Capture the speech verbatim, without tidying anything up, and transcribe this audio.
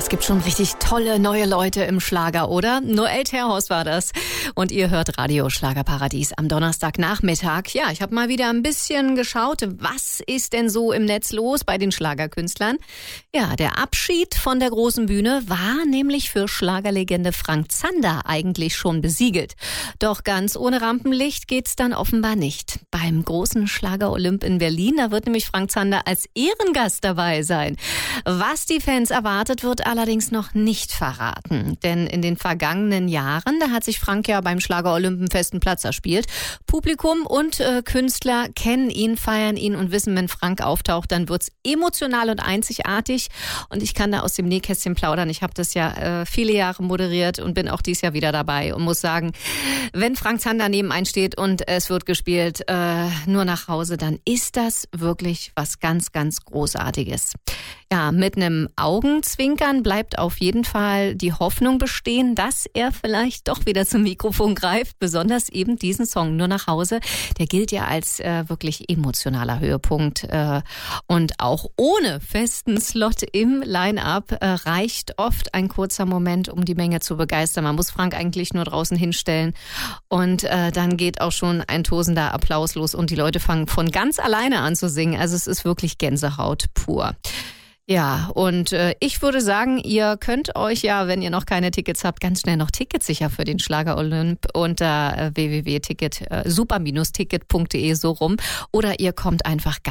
es gibt schon richtig tolle neue Leute im Schlager, oder? Noel Terhaus war das. Und ihr hört Radio Schlagerparadies am Donnerstagnachmittag. Ja, ich habe mal wieder ein bisschen geschaut, was ist denn so im Netz los bei den Schlagerkünstlern? Ja, der Abschied von der großen Bühne war nämlich für Schlagerlegende Frank Zander eigentlich schon besiegelt. Doch ganz ohne Rampenlicht geht's dann offenbar nicht. Beim großen Schlager-Olymp in Berlin, da wird nämlich Frank Zander als Ehrengast dabei sein. Was die Fans erwartet, wird allerdings noch nicht verraten. Denn in den vergangenen Jahren, da hat sich Frank ja beim Schlager-Olymp einen festen Platz erspielt. Publikum und äh, Künstler kennen ihn, feiern ihn und wissen, wenn Frank auftaucht, dann wird's emotional und einzigartig. Und ich kann da aus dem Nähkästchen plaudern. Ich habe das ja äh, viele Jahre moderiert und bin auch dieses Jahr wieder dabei und muss sagen, wenn Frank Zander neben einen steht und es wird gespielt, äh, nur nach Hause, dann ist das wirklich was ganz, ganz Großartiges. Ja, mit einem Augenzwinkern bleibt auf jeden Fall die Hoffnung bestehen, dass er vielleicht doch wieder zum Mikrofon greift. Besonders eben diesen Song Nur nach Hause. Der gilt ja als äh, wirklich emotionaler Höhepunkt. Äh, und auch ohne festen Slot im Line-Up äh, reicht oft ein kurzer Moment, um die Menge zu begeistern. Man muss Frank eigentlich nur draußen hinstellen und äh, dann geht auch schon ein tosender Applaus los und die Leute fangen von ganz alleine an zu singen. Also es ist wirklich Gänsehaut pur. Ja, und äh, ich würde sagen, ihr könnt euch ja, wenn ihr noch keine Tickets habt, ganz schnell noch Tickets sicher für den Schlager-Olymp unter äh, w w w punkt ticket äh, super Ticket punkt de so rum oder ihr kommt einfach